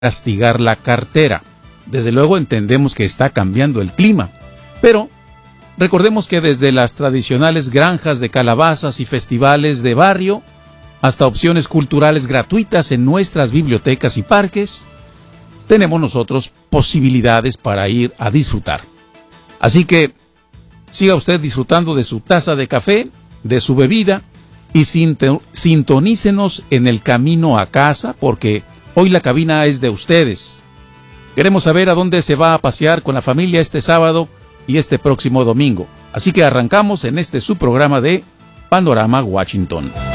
castigar la cartera. Desde luego entendemos que está cambiando el clima, pero recordemos que desde las tradicionales granjas de calabazas y festivales de barrio, hasta opciones culturales gratuitas en nuestras bibliotecas y parques, tenemos nosotros posibilidades para ir a disfrutar. Así que siga usted disfrutando de su taza de café, de su bebida, y sintonícenos en el camino a casa, porque hoy la cabina es de ustedes. Queremos saber a dónde se va a pasear con la familia este sábado y este próximo domingo. Así que arrancamos en este su programa de Panorama Washington.